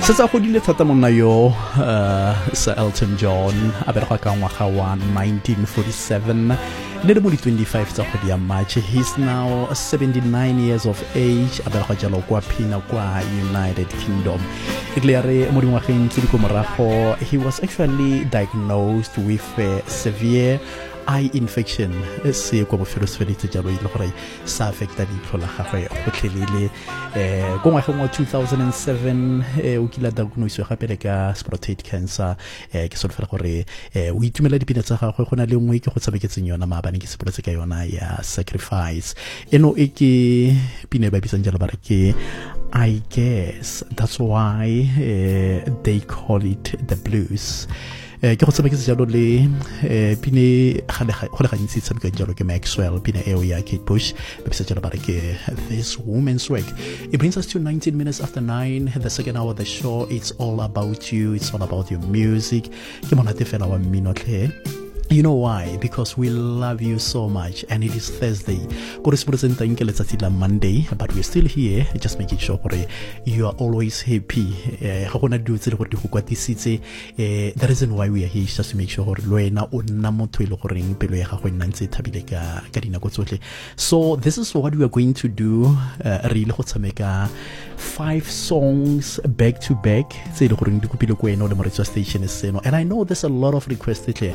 Setse a godile thata monna yo Sir Elton John a bereka ka ngwaga wa 1947 le le mo di 25 tsa kgwedi ya March. He's now 79 years of age. A bereka jalo kwa Pina kwa United Kingdom. Igliare mo dingwageng tse di ko morago, he was actually diagnosed with severe eye infection se kwa bofelo se feditse jalo ile gore sa affecta ditlho la gagwe gotlhelele go ngwageng wa 2007 o kila diagnosed gape le ka prostate cancer. Ke solofela gore o itumela dipina tsa gagwe go na le nngwe ke go tsabeketseng yona maabane ke sepoletse ka yona ya Sacrifice eno e ke pina ba bisang jalo ba re ke I guess that's why they call it the blues. Ke go tsabeketse jalo le pine go le gantsi tsabeka jalo ke Maxwell pina eo ya Kate Bush ba bisa jalo ba re ke This Woman's Work. It brings us to 19 minutes after 9. The second hour of the show, it's all about you, it's all about your music. Ke monate fela wa mminotlhe. You know why? Because we love you so much, and it is Thursday. Monday, but we're still here, just making sure you are always happy. The reason why we are here is just to make sure so this is what we are going to do. 5 songs back to back. And I know there's a lot of requests